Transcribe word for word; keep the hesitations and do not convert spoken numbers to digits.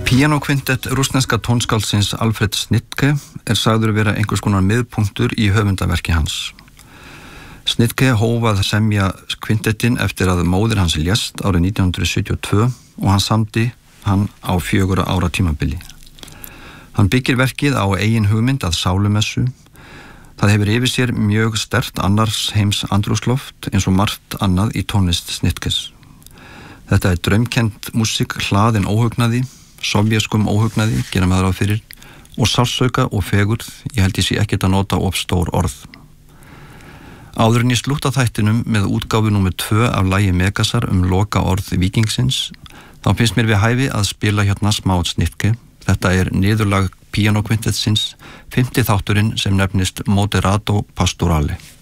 Píanókvintett rússneska tónskáldsins Alfred Snitke er sagður vera einhvers konar miðpunktur í höfundaverki hans. Snitke hóf að semja kvintettin eftir að móðir hans lést árið nítján hundruð sjötíu og tvö og hann samdi hann á fjögurra ára tímabili. Hann byggir verkið á eigin hugmynd að sálumessu. Það hefur yfir sér mjög sterkt annars heims andrúmsloft eins og margt annað í tónlist Snitkes. Þetta er draumkennd músík hlaðin óhugnaði, sovjeskum óhugnaði, gera maður á fyrir, og sársauka og fegurð, ég held ég sé ekkert að nota of stór orð. Áður en ég slúta þættinum með útgáfu númer tvö af lagi Megasar um loka orð Víkingsins, þá finnst mér við hæfi að spila hérna smá Snitke. Þetta er niðurlag píanókvintetsins, fimmti þátturinn sem nefnist Moderato Pastorale.